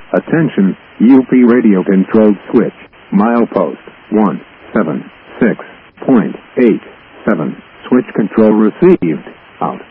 Attention, UP radio controlled switch. Milepost 176.87. Switch control received. Out.